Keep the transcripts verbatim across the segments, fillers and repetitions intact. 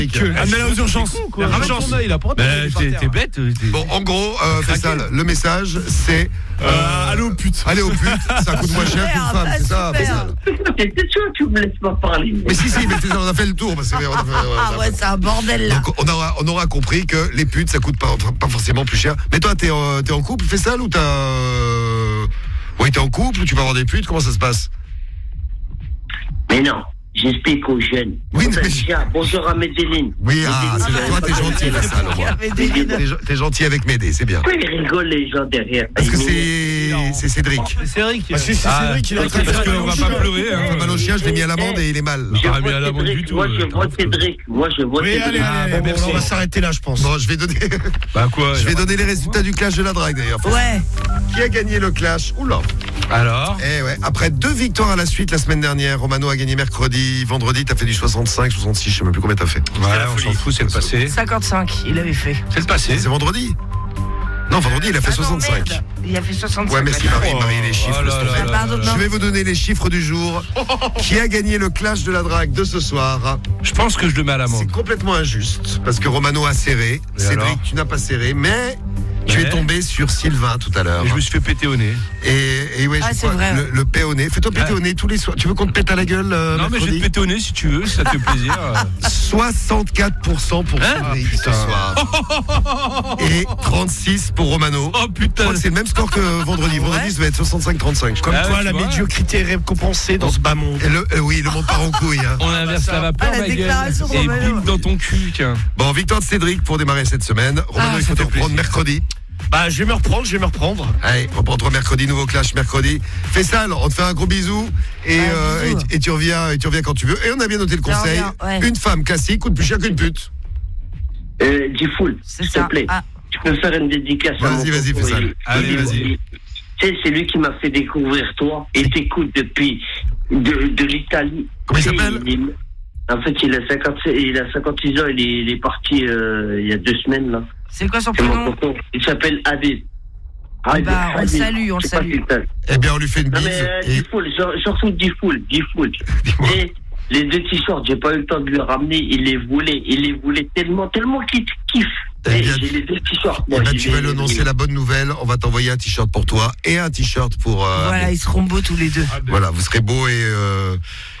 Amène-la aux urgences. Urgence. T'es bête. Bon, en gros, euh, Faisal, le message, c'est. Euh, allez aux putes. Allez aux putes, ça coûte moins cher qu'une femme, c'est ça, Faisal. T'es sûr que tu me laisses pas parler? Mais si, si, mais c'est ça, on a fait le tour. Parce que, on a fait, on a Ah ouais, c'est un bordel là. Donc on aura, on aura compris que les putes, ça coûte pas, pas forcément plus cher. Mais toi, t'es, euh, t'es en couple, Faisal, ou t'as. Euh... Oui, t'es en couple, ou tu vas avoir des putes, comment ça se passe? Mais non. J'explique aux jeunes. Oui, Bon, mais... déjà, bonjour à Medellin. Oui, ah, c'est, toi, t'es gentil, Faisal, au moins. T'es, t'es gentil avec Médé, c'est bien. Pourquoi ils rigolent, les gens derrière? Parce que c'est, c'est Cédric. C'est Cédric. Ah, c'est, c'est Cédric, il a parce qu'on va pas pleurer. Hein. Mal au chien, je l'ai mis à l'amende et il est mal. Je vois Cédric, moi je vois Cédric. Moi je vois Cédric. Oui, allez, allez, merci. On va s'arrêter là, je pense. Bon, je vais donner. Bah quoi? Je vais donner les résultats du clash de la drague d'ailleurs. Ouais. Qui a gagné le clash? Oula. Alors? Eh ouais, après deux victoires à la suite la semaine dernière, Romano a gagné mercredi, vendredi, t'as fait du soixante-cinq, soixante-six, je sais même plus combien t'as fait. Ouais, on s'en fout, c'est le passé. cinquante-cinq, il avait fait. C'est le passé. C'est vendredi? Non, vendredi, il a fait ah non, soixante-cinq. Merde. Il a fait soixante-cinq. Ouais, mais si Marie, Marie, les chiffres. Oh là là là là. Je vais vous donner les chiffres du jour. Qui a gagné le clash de la drague de ce soir? Je pense que je le mets à l'amende. C'est complètement injuste, parce que Romano a serré. Et Cédric, alors tu n'as pas serré, mais... Tu ouais. es tombé sur Sylvain tout à l'heure. Et je me suis fait péter au nez. Et, et ouais, ah, je c'est crois, vrai. le, le paix au nez. Fais-toi péter ouais. au nez tous les soirs. Tu veux qu'on te pète à la gueule euh, non, mercredi? mais je vais te péter au nez si tu veux, si ça te fait plaisir. soixante-quatre pour cent pour hein Cédric oh, ce soir. Et trente-six pour Romano. Oh putain. Je crois que c'est le même score que vendredi. Vendredi, ouais. Ça va être soixante-cinq trente-cinq. Comme ah, toi, ouais, la vois. médiocrité est récompensée dans ce bas monde. Et le, euh, oui, le monde part en couille. Hein. On inverse ah, bah, la vapeur, ah, la ma gueule. Et bim dans ton cul. Tiens. Bon, victoire de Cédric pour démarrer cette semaine. Romano, ah, il faut te reprendre mercredi. Bah, je vais me reprendre, je vais me reprendre. Allez, reprends-toi mercredi, nouveau clash mercredi. Fais ça, on te fait un gros bisou et, ah, euh, bisou. et, et tu reviens, et tu reviens quand tu veux. Et on a bien noté le conseil. Ouais. Une femme classique coûte plus cher qu'une pute. Euh, G-Full, s'il te plaît. Ah. Tu peux faire une dédicace. Vas-y, vas-y, fais ça. Allez, vas-y. Tu sais, c'est lui qui m'a fait découvrir toi et t'écoute depuis de, de l'Italie. Comment il s'appelle? il, En fait, il a, cinquante, il a cinquante-six ans, il est, il est parti euh, il y a deux semaines là. C'est quoi son prénom? Il s'appelle Adil. Ah bah, on le salue, on le salue. Eh bien, on lui fait une bise. Non, mais euh, et... D-Full, surtout D-Full, D-Full. Et les deux t-shirts, j'ai pas eu le temps de lui ramener, il les voulait, il les voulait tellement, tellement qu'il kiffe. Eh bien, j'ai les deux t-shirts. Moi, eh ben, tu vas lui annoncer la bonne nouvelle, on va t'envoyer un t-shirt pour toi et un t-shirt pour... Euh, voilà, bon. Ils seront beaux tous les deux. Voilà, vous serez beaux et... Euh,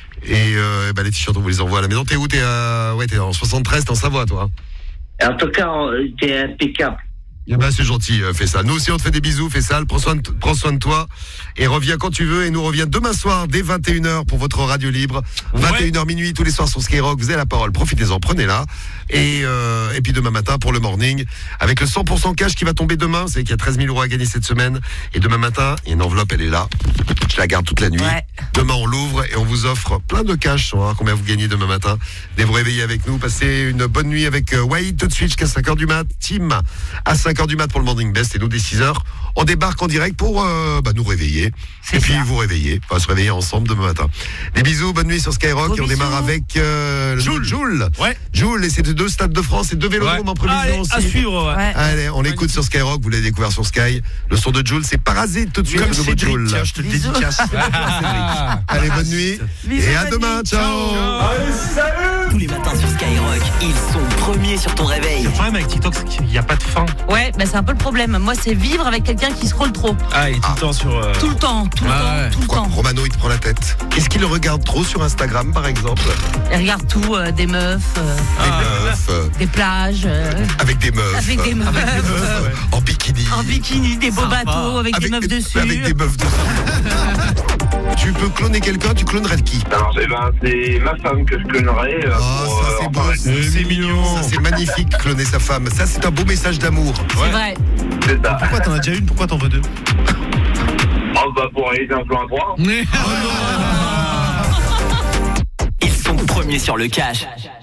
et euh, bah, les t-shirts, on vous les envoie à la maison. T'es où? T'es, euh, ouais, t'es en soixante-treize, t'es en Savoie, toi. En tout cas, t'es impeccable. Eh ben, c'est gentil, euh, fais ça. Nous aussi, on te fait des bisous, fais ça. Prends soin, de, prends soin de toi. Et reviens quand tu veux. Et nous reviens demain soir, dès vingt et une heures, pour votre radio libre. Ouais. vingt et une heures minuit, tous les soirs sur Skyrock. Vous avez la parole. Profitez-en, prenez-la. Et, euh, et puis demain matin, pour le morning, avec le cent pour cent cash qui va tomber demain. C'est qu'il y a treize mille euros à gagner cette semaine. Et demain matin, il y a une enveloppe, elle est là. Je la garde toute la nuit. Ouais. Demain, on l'ouvre et on vous offre plein de cash. On va voir combien vous gagnez demain matin. Dès vous réveiller avec nous. Passez une bonne nuit avec euh, Wade tout de suite jusqu'à cinq heures du mat. Tim à cinq heures du mat pour le morning best. Et nous, dès six heures, on débarque en direct pour euh, bah, nous réveiller. C'est et puis ça. Vous réveiller. On va se réveiller ensemble demain matin. Des bisous, bonne nuit sur Skyrock. Gros et on bisous. Démarre avec euh, Joule. Joule. Ouais. Joule, et c'est deux stades de France et deux vélodromes ouais. en prévision Allez, aussi. À suivre. Ouais. Ouais. Allez, on l'écoute sur Skyrock. Vous l'avez découvert sur Sky. Le son de Joule, c'est Parasite tout de suite. Comme c'est Joule. Tiens, je te le dédicace. Allez, bonne nuit. Bisous, et à demain. Ciao. Ciao. Allez, salut. Tous les matins sur Skyrock, ils sont premiers sur ton réveil. Le problème avec TikTok, c'est qu'il n'y a pas de fin. Ouais, bah c'est un peu le problème. Moi, c'est vivre avec quelqu'un qui scrolle trop. Ah, et tout ah. le temps sur. Euh... Tout le temps, tout le ah, temps, ouais. tout le Quoi, temps. Romano, il te prend la tête. Est-ce qu'il le regarde trop sur Instagram, par exemple? Il regarde tout, euh, des meufs, euh, des, ah, meufs euh, des plages. Euh, avec des meufs. Avec des meufs. Avec des meufs ouais. En bikini. En bikini, des beaux Sympa. bateaux, avec, avec des meufs des, dessus. Avec des meufs dessus. Tu peux cloner quelqu'un, tu clonerais qui? Alors, eh ben, c'est ma femme que je clonerais. Euh, oh, pour, ça euh, c'est beau, c'est, c'est mignon. Ça c'est magnifique, cloner sa femme. Ça c'est un beau message d'amour. C'est ouais. vrai. C'est ça. Pourquoi t'en as déjà une? Pourquoi t'en veux deux? Oh, bah, pour aller d'un plan à trois. Ils sont premiers sur le cash.